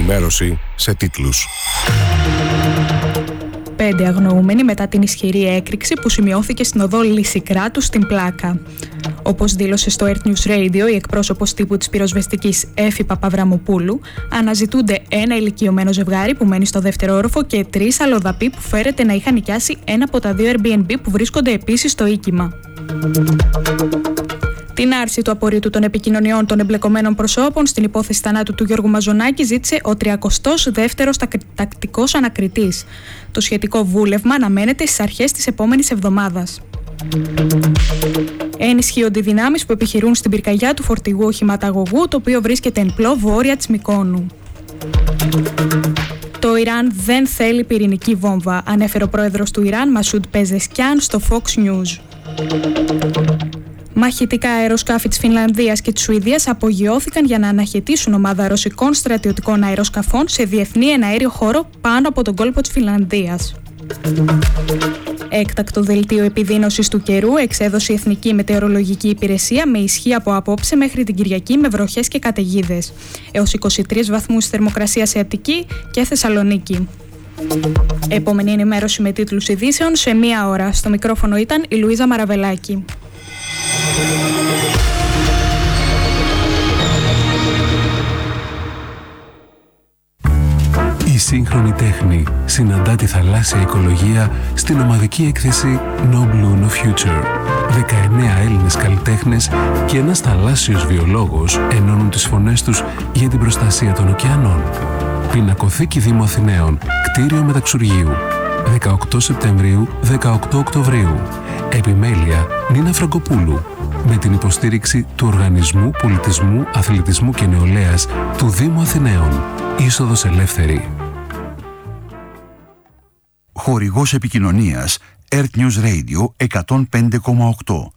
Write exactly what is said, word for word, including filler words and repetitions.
Ενημέρωση σε τίτλους. Πέντε αγνοούμενοι μετά την ισχυρή έκρηξη που σημειώθηκε στην οδό Λυσικράτου στην Πλάκα. Όπως δήλωσε στο Earth News Radio η εκπρόσωπος τύπου της πυροσβεστικής Έφη Παπαβραμοπούλου, αναζητούνται ένα ηλικιωμένο ζευγάρι που μένει στο δεύτερο όροφο και τρεις αλλοδαποί που φέρεται να είχαν νοικιάσει ένα από τα δύο Airbnb που βρίσκονται επίσης στο οίκημα. Την άρση του απορρίτου των επικοινωνιών των εμπλεκομένων προσώπων στην υπόθεση θανάτου του Γιώργου Μαζονάκη ζήτησε ο τριακοστός δεύτερος τακτικός ανακριτής. Το σχετικό βούλευμα αναμένεται στις αρχές της επόμενης εβδομάδας. Ενισχύονται οι δυνάμεις που επιχειρούν στην πυρκαγιά του φορτηγού οχηματαγωγού, το οποίο βρίσκεται εν πλώ βόρεια της Μυκόνου. Το Ιράν δεν θέλει πυρηνική βόμβα, ανέφερε ο πρόεδρος του Ιράν, Μασούντ Πεζεσκιάν, στο Fox News. Μαχητικά αεροσκάφη της Φινλανδίας και της Σουηδίας απογειώθηκαν για να αναχαιτήσουν ομάδα ρωσικών στρατιωτικών αεροσκαφών σε διεθνή εναέριο χώρο πάνω από τον κόλπο της Φινλανδίας. Έκτακτο δελτίο επιδείνωσης του καιρού εξέδωσε η Εθνική Μετεωρολογική Υπηρεσία με ισχύ από απόψε μέχρι την Κυριακή με βροχές και καταιγίδες. Έως είκοσι τρεις βαθμούς θερμοκρασία σε Αττική και Θεσσαλονίκη. Επόμενη ενημέρωση με τίτλους ειδήσεων σε μία ώρα. Στο μικρόφωνο ήταν η Λουίζα Μαραβελάκη. Η σύγχρονη τέχνη συναντά τη θαλάσσια οικολογία στην ομαδική έκθεση No Blue No Future. δεκαεννέα Έλληνες καλλιτέχνες και ένας θαλάσσιος βιολόγος ενώνουν τις φωνές τους για την προστασία των ωκεανών. Πινακοθήκη Δήμου Αθηναίων, κτίριο Μεταξουργείου. δεκαοκτώ Σεπτεμβρίου - δεκαοκτώ Οκτωβρίου. Επιμέλεια Νίνα Φραγκοπούλου. Με την υποστήριξη του Οργανισμού Πολιτισμού, Αθλητισμού και Νεολαίας του Δήμου Αθηναίων. Είσοδος ελεύθερη. Χορηγός επικοινωνίας Earth News Radio εκατόν πέντε κόμμα οκτώ.